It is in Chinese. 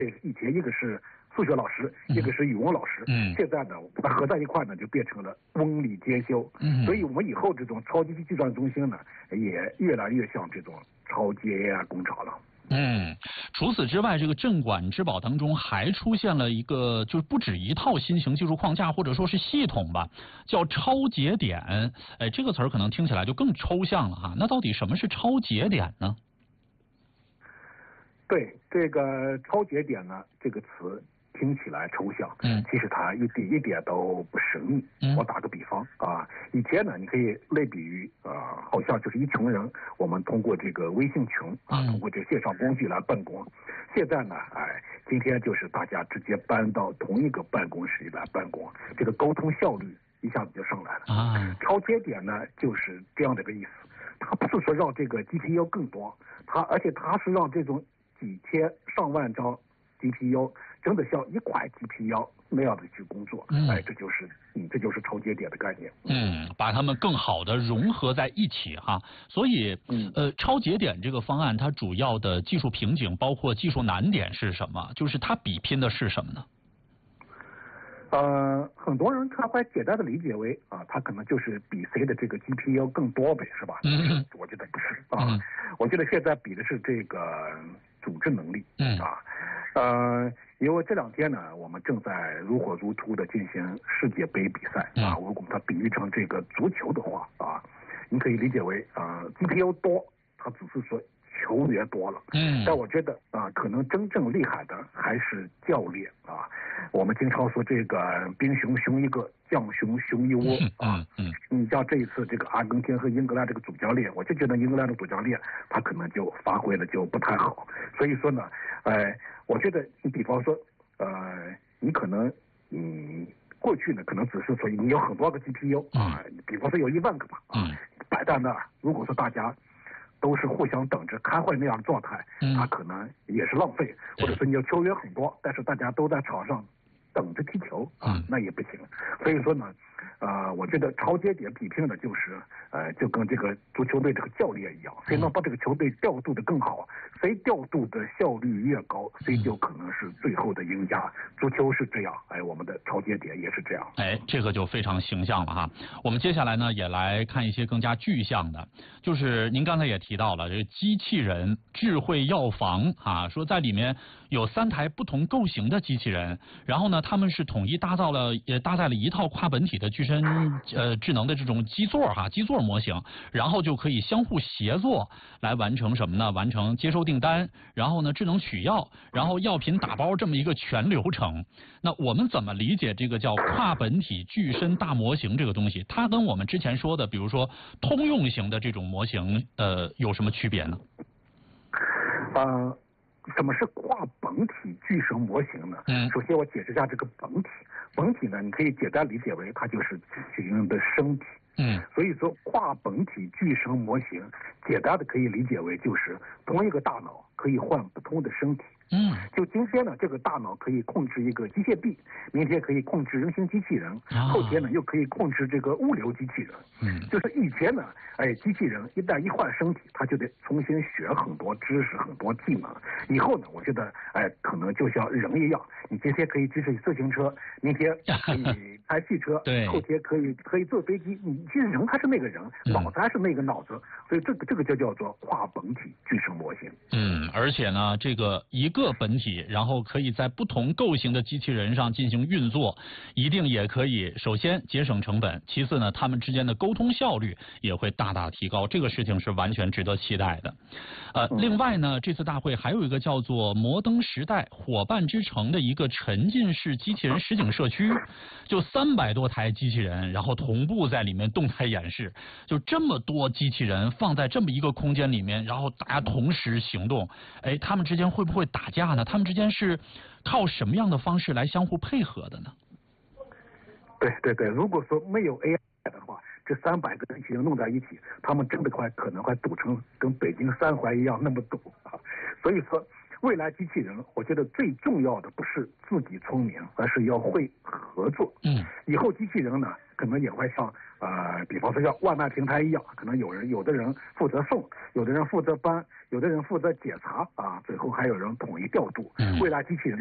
以前一个是数学老师，一个是语文老师，现在呢把它合在一块呢，就变成了翁理兼修。所以我们以后这种超级计算中心呢，也越来越像这种超级 AI 工厂了。 除此之外，这个镇馆之宝当中还出现了一个，就是不止一套新型技术框架或者说是系统吧，叫超节点。这个词儿可能听起来就更抽象了哈。那到底什么是超节点呢？ 对，这个超节点呢，这个词听起来抽象，其实它一点都不神秘。我打个比方啊，以前呢，你可以类比于好像就是一群人，我们通过这个微信群啊，通过这个线上工具来办公。现在呢，今天就是大家直接搬到同一个办公室里来办公，这个沟通效率一下子就上来了。超节点呢，就是这样的一个意思。它不是说让这个 GPU 更多，而且它是让这种几千上万张 GPU 真的像一块 GPU 那样的去工作，这就是超节点的概念。 把它们更好的融合在一起哈。所以超节点这个方案它主要的技术瓶颈包括技术难点是什么？就是它比拼的是什么呢？ 很多人他会简单的理解为他可能就是比谁的这个 GPU 更多呗，是吧？我觉得不是啊，我觉得现在比的是这个组织能力因为这2天呢，我们正在如火如荼的进行世界杯比赛如果把它比喻成这个足球的话你可以理解为GPU 多，它只是说球员多了，但我觉得可能真正厉害的还是教练我们经常说这个兵熊熊一个，将熊熊一窝你像这一次这个阿根廷和英格兰这个主教练，我就觉得英格兰的主教练他可能就发挥的就不太好，所以说呢，我觉得你比方说你可能过去呢可能只是说你有很多个 GPU 比方说有1万个吧摆在那儿，如果说大家都是互相等着开会那样的状态，它可能也是浪费，或者说你有球员很多，但是大家都在场上等着踢球那也不行。所以说呢，我觉得超节点比拼的就是就跟这个足球队这个教练一样，谁能把这个球队调度的更好，谁调度的效率越高，谁就可能是最后的赢家。足球是这样，我们的超节点也是这样。 这个就非常形象了哈。我们接下来呢也来看一些更加具象的，就是您刚才也提到了这个机器人智慧药房说在里面有3台不同构型的机器人，然后呢他们是统一搭载了一套跨本体的具身智能的这种基座模型，然后就可以相互协作来完成什么呢？完成接收订单，然后呢智能取药，然后药品打包这么一个全流程。那我们怎么理解这个叫跨本体具身大模型这个东西？它跟我们之前说的比如说通用型的这种模型有什么区别呢？ 什么是跨本体具身模型呢？首先我解释一下这个本体。本体呢，你可以简单理解为它就是机器人的身体。所以说跨本体具身模型，简单的可以理解为就是同一个大脑可以换不同的身体。就今天呢，这个大脑可以控制一个机械臂，明天可以控制人形机器人，后天呢又可以控制这个物流机器人。就是以前呢，机器人一旦一换身体，他就得重新学很多知识、很多技能。以后呢，我觉得可能就像人一样，你今天可以骑自行车，明天可以开汽车，后天可以坐飞机。你其实人还是那个人，脑子还是那个脑子，所以这个就叫做跨本体具身模型。 而且呢，这个一个本体，然后可以在不同构型的机器人上进行运作，一定也可以首先节省成本，其次呢，他们之间的沟通效率也会大大提高，这个事情是完全值得期待的。另外呢，这次大会还有一个叫做摩登时代伙伴之城的一个沉浸式机器人实景社区，就300多台机器人，然后同步在里面动态演示，就这么多机器人放在这么一个空间里面，然后大家同时行动，他们之间会不会打架呢？他们之间是靠什么样的方式来相互配合的呢？ 对，如果说没有 AI 的话，这300个机器人弄在一起，他们真的可能会堵成跟北京3环一样那么堵所以说未来机器人，我觉得最重要的不是自己聪明，而是要会合作。以后机器人呢，可能也会像比方说像外卖平台一样，可能有的人负责送，有的人负责搬，有的人负责检查啊，最后还有人统一调度。未来机器人